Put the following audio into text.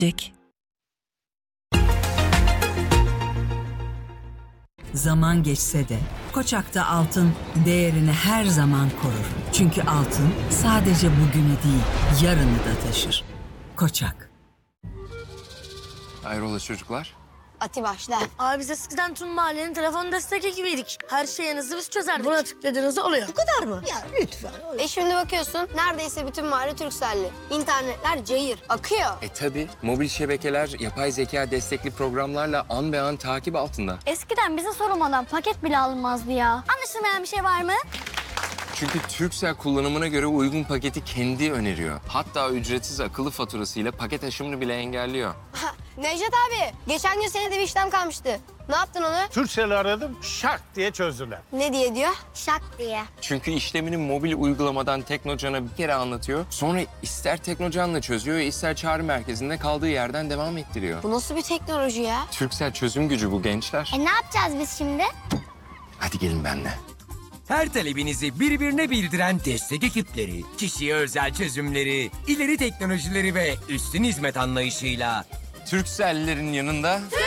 Dik. Zaman geçse de Koçak'ta altın değerini her zaman korur. Çünkü altın sadece bugünü değil, yarını da taşır. Koçak. Hayrola çocuklar? Ati başla. Abi biz eskiden tüm mahallenin telefon destek ekibiydik. Her şeyinizi biz çözerdik. Buna tıkladığınızda oluyor. Bu kadar mı? Ya lütfen. Şimdi bakıyorsun neredeyse bütün mahalle Turkcell'li. İnternetler cayır, akıyor. Tabii. Mobil şebekeler yapay zeka destekli programlarla an be an takip altında. Eskiden bize sorulmadan paket bile alınmazdı ya. Anlaşılmayan bir şey var mı? Çünkü Turkcell kullanımına göre uygun paketi kendi öneriyor. Hatta ücretsiz akıllı faturasıyla paket aşımını bile engelliyor. Necdet abi, geçen gün senin de bir işlem kalmıştı. Ne yaptın onu? Turkcell'i aradım, şak diye çözdüler. Ne diye diyor? Şak diye. Çünkü işlemini mobil uygulamadan Teknocan'a bir kere anlatıyor. Sonra ister Teknocan'la çözüyor, ister çağrı merkezinde kaldığı yerden devam ettiriyor. Bu nasıl bir teknoloji ya? Turkcell çözüm gücü bu gençler. Ne yapacağız biz şimdi? Hadi gelin benimle. Her talebinizi birbirine bildiren destek ekipleri, kişiye özel çözümleri, ileri teknolojileri ve üstün hizmet anlayışıyla Turkcell'lerin yanında